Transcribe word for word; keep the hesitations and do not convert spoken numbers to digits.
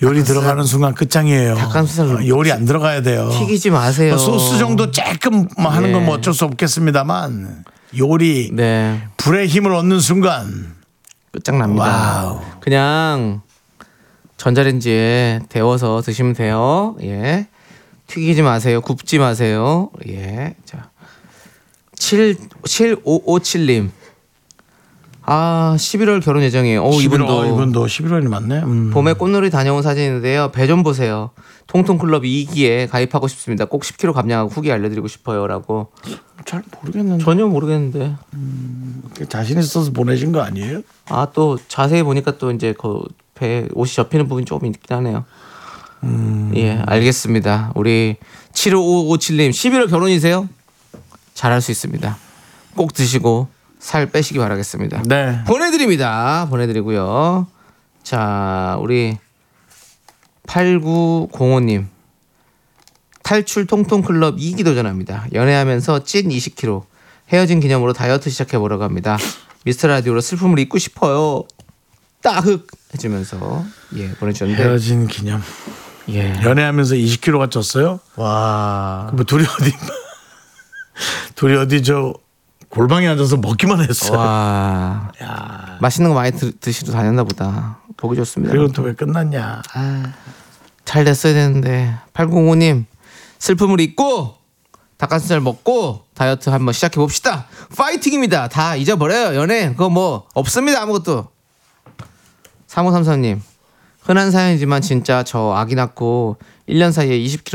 요리 들어가는 순간 끝장이에요. 닭가슴살 요리 안 들어가야 돼요. 튀기지 마세요. 뭐 소스 정도 조금 뭐 하는 예. 건 뭐 어쩔 수 없겠습니다만 요리 네. 불의 힘을 얻는 순간 끝장납니다. 와우. 그냥 전자레인지에 데워서 드시면 돼요. 예. 튀기지 마세요. 굽지 마세요. 예. 자. 칠오오칠 님. 아, 십일월 결혼 예정이에요. 오, 십일월, 이분도. 어, 이분도 십일월이 맞네. 음. 봄에 꽃놀이 다녀온 사진인데요. 배 좀 보세요. 통통클럽 이 기에 가입하고 싶습니다. 꼭 십 킬로그램 감량하고 후기 알려드리고 싶어요. 라고. 잘 모르겠는데. 전혀 모르겠는데. 음, 자신 있어서 보내신 거 아니에요? 아, 또 자세히 보니까 또 이제 그 배 옷이 접히는 부분이 조금 있긴 하네요. 음. 예, 알겠습니다. 우리 칠오오칠 님 십일월 결혼이세요? 잘할 수 있습니다. 꼭 드시고 살 빼시기 바라겠습니다. 네. 보내드립니다. 보내드리고요. 자, 우리 팔구공오 님 탈출 통통클럽 이 기 도전합니다. 연애하면서 찐 이십 킬로그램 헤어진 기념으로 다이어트 시작해보려고 합니다. 미스터라디오로 슬픔을 잊고 싶어요. 따흑 해주면서 예 보내주셨는데 헤어진 기념. 예. 연애하면서 이십 킬로그램가 쪘어요? 와. 뭐 둘이 어디 둘이 어디 저 골방에 앉아서 먹기만 했어요. 와. 야. 맛있는 거 많이 드, 드시러 다녔나 보다. 보기 좋습니다. 그리고 또 왜 끝났냐? 아, 잘 됐어야 되는데. 팔공오 님 슬픔을 잊고 닭가슴살 먹고 다이어트 한번 시작해 봅시다. 파이팅입니다. 다 잊어버려요. 연애 그거 뭐 없습니다. 아무것도. 삼오삼삼 님 흔한 사연이지만 진짜 저 아기 낳고 일 년 사이에 이십 킬로그램